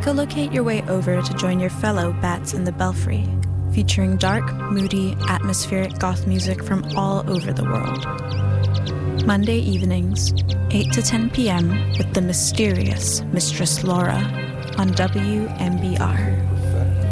Echolocate your way over to join your fellow Bats in the Belfry, featuring dark, moody, atmospheric goth music from all over the world. Monday evenings, 8 to 10 p.m. with the mysterious Mistress Laura on WMBR.